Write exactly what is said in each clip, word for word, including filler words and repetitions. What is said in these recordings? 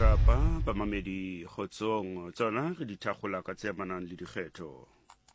Kapa ba mamedi kgotsong tsona re di thagola ka tse manang le dikgetho.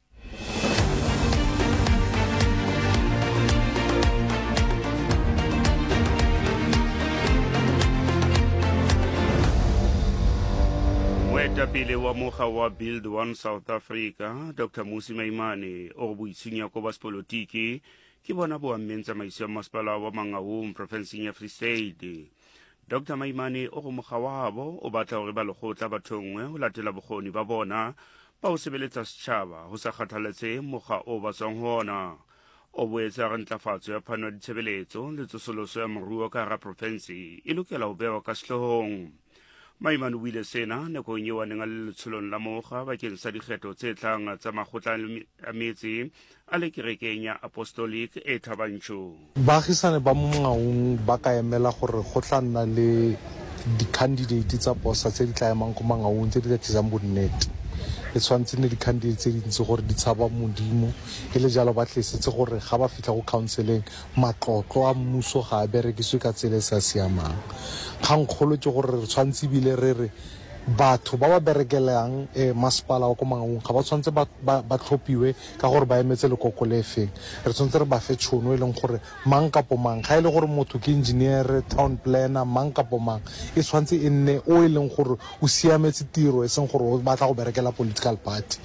Moetapele wa mokga wa Build One South Africa, Doctor Mmusi Maimane, o boitshunya ko ba sepolotiki ke bona bo ammeng tsamaiso ya masepala wa Mangaung provinseng ya Free State. Doctor Maimane o go mokga wabo o batla hore ba lekgotla bathongwe ho latela bokgoni ba bona ba ho sebeletsa setjhaba ho sa kgathaletse mokga o ba tswang hona. O boetse re ntlafatso ya phano ya ditshebeletso le tsosoloso ya moruo ka hara province e lokela ho bewa ka sehloohong. Maimane o buile sena nakong eo a neng a le letsholong la mokga bakeng sa dikgetho tse tlang tsa makgotla a metsi a le kerekeng ya Apostolic e Thabantjho. Baagisane ba mo Mangaung ba ka emela gore go tla nna le di-candidate tsa posa tse di tla emang ko Mangaung tse di tla tlisang bonnete. E tshwanetse ne di-candidate tse dintsi gore di tshaba modimo e le jalo ba tlisetse gore ga ba fitlha go counseling matlotlo a mmuso ga a berekiswe ka tsela e sa siamang. Kgangkgolo ke gore re tshwanetse bile re re batho ba ba berekelang eh, masepala wa ko Mangaung ga ba tshwanetse ba, ba, ba tlhophiwe ka gore ba emetse lekoko le feng. Re tshwanetse re ba fe tšhono e leng gore mang kapo mang ga e le gore motho ke engineer, town planner, mang kapo mang e tshwanetse e nne o e leng gore o siametse tiro e seng gore o batla go berekela political party.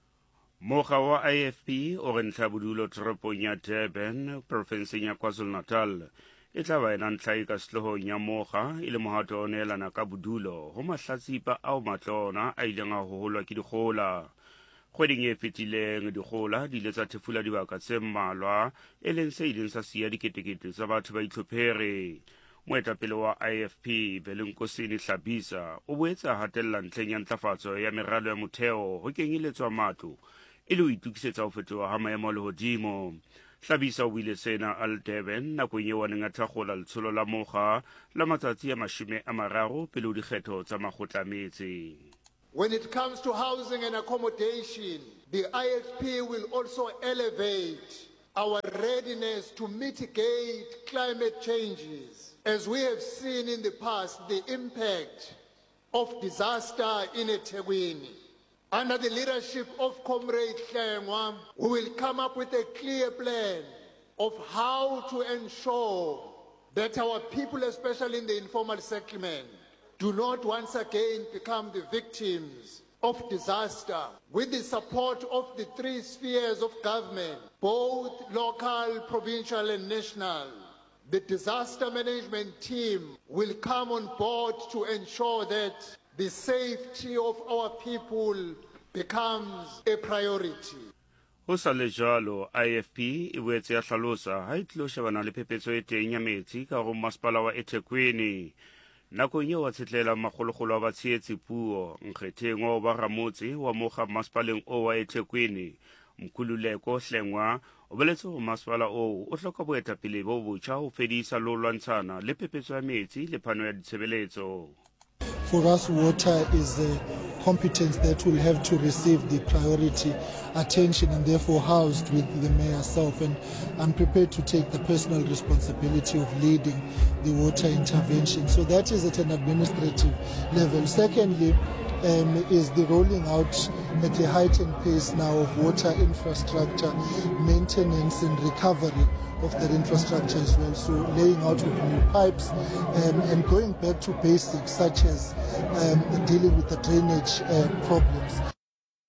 Mokga wa I F P o re ntlha bodulo toropong ya Durban provinseng ya KwaZulu-Natal e tla ba ena ntlha e ka sehloohong ya mokga e le mohato o neelana ka bodulo ho mahlatsipa ao matlona a ileng a hoholwa ke dikgola. Kgweding e fetileng dikgola di ile tsa thefula dibaka tse mmalwa e leng se ileng sa siya diketekete tsa batho ba itlhophere. Moetapele wa I F P Belenkosini Hlabisa o boetse a hatella ntlheng ya ntlafatso ya meralo ya motheo ho kenyeletswa matlo e le ho itukisetsa ho fetoha ha maemo a lehodimo. Hlabisa o buile sena al Durban nakong eo a neng a thakgola letsholo la mokga la matsatsi a mashome a mararo pele ho dikgetho tsa makgotla a metsi. When it comes to housing and accommodation, the I F P will also elevate our readiness to mitigate climate changes. As we have seen in the past, the impact of disaster in eThekwini. Under the leadership of Comrade Hlengwa, we will come up with a clear plan of how to ensure that our people, especially in the informal settlement, do not once again become the victims of disaster. With the support of the three spheres of government, both local, provincial and national, the disaster management team will come on board to ensure that the safety of our people becomes a priority. Ho sa le jalo, I F P e boetse ya hlalosa ha e tlilo shebana le phephetso e teng ya metsi ka ho masepala wa eThekwini. Nakong eo a tshetlela makgolokgolo a batshehetsi puo nkgetheng wa ba ramotse wa mokga masepaleng o wa eThekwini Mkhululeko Hlengwa o beletse ho masepala o o hloka boetapele bo botjha ho fedisa lo lwantshana le phephetso ya metsi le phano ya ditshebeletso. For us, water is a competence that will have to receive the priority attention and therefore housed with the mayor self. And I'm prepared to take the personal responsibility of leading the water intervention. So that is at an administrative level. Secondly, um, is the rolling out at a heightened pace now of water infrastructure, maintenance and recovery of that infrastructure as well. So laying out of new pipes um, and going back to basics such as um, dealing with the drainage uh, problems.